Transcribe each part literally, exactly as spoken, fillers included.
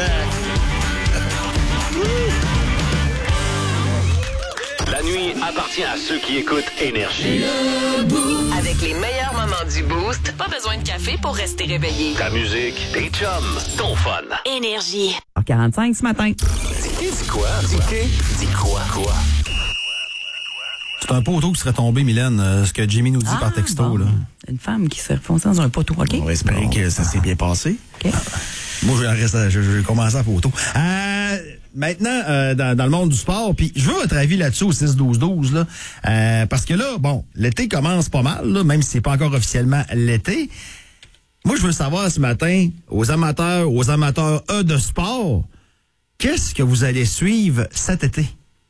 back. La nuit appartient à ceux qui écoutent Énergie. Avec les meilleurs moments du Boost, pas besoin de café pour rester réveillé. Ta musique, tes chums, ton fun. Énergie. quarante-cinq ce matin. Dis dis quoi? Dis dis quoi? Quoi? C'est un poteau qui serait tombé, Mylène, euh, ce que Jimmy nous dit Ah, par texto. bon. Là. Une femme qui s'est refoncée dans un poteau, OK? On va espérer Bon. que ça s'est bien passé. OK. Moi, je vais, rester- je, je vais commencer à poteau. Euh, maintenant, euh, dans, dans le monde du sport, puis je veux votre avis là-dessus au six douze douze, là, euh, parce que là, bon, l'été commence pas mal, là, même si c'est pas encore officiellement l'été. Moi, je veux savoir ce matin, aux amateurs, aux amateurs E de sport, qu'est-ce que vous allez suivre cet été?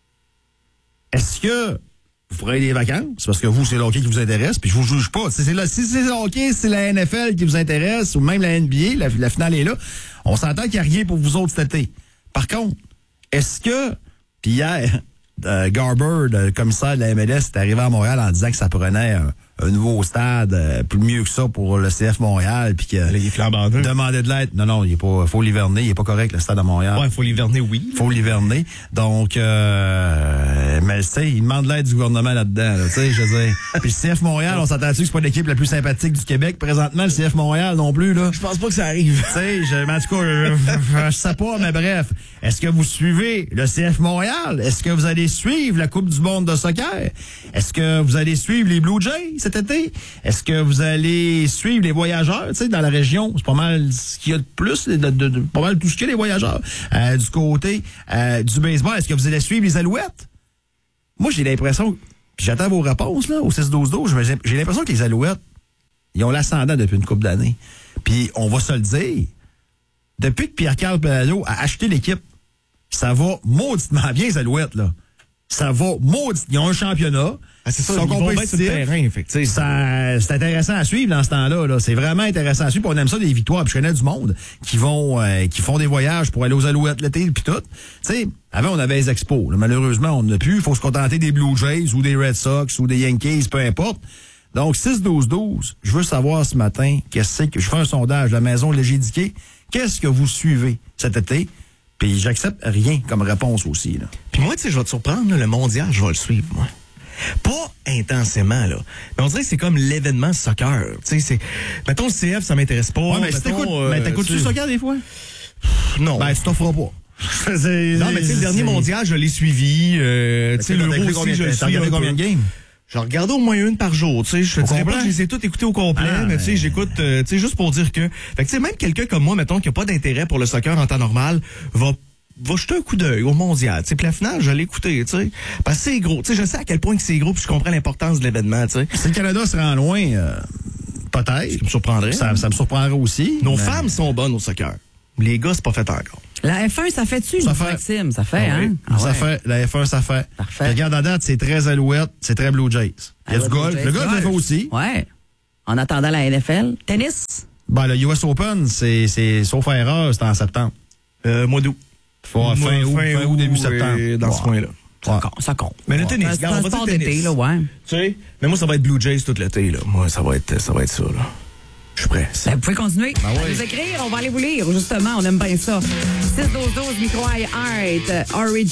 Est-ce que vous ferez des vacances? Parce que vous, c'est le hockey qui vous intéresse, puis je vous juge pas. Si c'est, là, si c'est le hockey, c'est la N F L qui vous intéresse, ou même la N B A, la, la finale est là, on s'entend qu'il n'y a rien pour vous autres cet été. Par contre, est-ce que, puis hier, euh, Garber, le commissaire de la M L S, est arrivé à Montréal en disant que ça prenait un, un nouveau stade, euh, plus mieux que ça pour le C F Montréal, puis que Là, il est flambant neuf. demandait de l'aide. Non, non, il est pas, faut l'hiverner, il est pas correct, le stade à Montréal. Ouais, il faut l'hiverner, oui. Faut l'hiverner. Donc, euh, mais tu sais, il demande de l'aide du gouvernement là-dedans, là, tu sais, je veux dire. Puis le C F Montréal, on s'entend-tu que c'est pas l'équipe la plus sympathique du Québec présentement, le C F Montréal non plus, là. Je pense pas que ça arrive. Tu sais, je, mais en tout cas, je, je, je sais pas, mais bref. Est-ce que vous suivez le C F Montréal? Est-ce que vous allez suivre la Coupe du monde de soccer? Est-ce que vous allez suivre les Blue Jays cet été? Est-ce que vous allez suivre les voyageurs, tu sais, dans la région? C'est pas mal ce qu'il y a de plus, de, de, de, pas mal tout ce qu'il y a les voyageurs. Euh, du côté euh, du baseball, est-ce que vous allez suivre les Alouettes? Moi, j'ai l'impression, puis j'attends vos réponses, là, au six douze douze, j'ai, j'ai l'impression que les Alouettes, ils ont l'ascendant depuis une couple d'années. Puis, on va se le dire, depuis que Pierre-Carl Pellado a acheté l'équipe, ça va mauditement bien, les Alouettes, là. Ça va maudit. Ils ont un championnat. Ah, c'est ça, Ils sont ils vont bien sur le compétitifs. terrain, effectivement. Ça, c'est intéressant à suivre dans ce temps-là. Là. C'est vraiment intéressant à suivre. Puis on aime ça des victoires. Puis je connais du monde qui vont, euh, qui font des voyages pour aller aux Alouettes l'été puis tout. Tu sais, avant on avait les expos. Là. Malheureusement, on n'a plus. Il faut se contenter des Blue Jays ou des Red Sox ou des Yankees, peu importe. Donc six douze douze, je veux savoir ce matin qu'est-ce que je fais un sondage de la maison Léger-Diquet. Qu'est-ce que vous suivez cet été? Puis j'accepte rien comme réponse aussi. Là. Puis moi, tu sais, je vais te surprendre, là, le mondial, je vais le suivre, moi. Pas intensément, là. Mais on dirait que c'est comme l'événement soccer. Tu sais, c'est. Mettons, le C F, ça m'intéresse pas. Ouais, mais si Mettons, t'écoutes, euh, mais t'écoutes-tu tu le sais, soccer des fois? Non. Ben, tu t'offres pas. non, mais tu sais, le dernier mondial, je l'ai suivi. Euh, tu sais, l'Euro aussi, je le T'as suis. regardé un combien peu. de games? J'en regarde au moins une par jour, tu sais. Je te Au dirais complet? pas que je les ai toutes écoutées au complet, Ah, mais tu sais, mais- j'écoute, euh, tu sais, juste pour dire que. Fait que tu sais, même quelqu'un comme moi, mettons, qui a pas d'intérêt pour le soccer en temps normal, va va jeter un coup d'œil au mondial. Tu sais, puis la finale, je l'ai écouté, tu sais. Parce que c'est gros. Tu sais, je sais à quel point que c'est gros, puis je comprends l'importance de l'événement, tu sais. Si le Canada se rend loin, euh, peut-être. Ça me surprendrait. Ça, ça me surprendrait aussi. Nos mais- femmes sont bonnes au soccer. Les gars, c'est pas fait encore. La F un, ça fait-tu, Ça nous, fait. Maxime? Ça fait, Ah hein? oui. Ah Ça ouais. fait. La F un, ça fait. Parfait. Puis regarde, à date, c'est très Alouette, c'est très Blue Jays. Il y a Ah, du ouais, golf. Blue Jays. Le golf, le fait aussi. Ouais. En attendant la N F L. Tennis? Ben, le U S Open, c'est, c'est, sauf erreur, c'est en septembre. Euh, mois d'août. Faut fin, Mois- août, fin août, début septembre. et Dans ce Ouais. coin-là. Ça Ouais. compte. Ça compte. Mais le Ouais. tennis, C'est regarde, un on va sport dire tennis. d'été, là, ouais. Tu sais, mais moi, ça va être Blue Jays tout l'été, là. Moi, ça va être ça, va être ça, là. Je suis prêt. Ben, vous pouvez continuer Ah à ouais. nous écrire. On va aller vous lire, justement. On aime bien ça. six douze douze, micro I Art, Origin.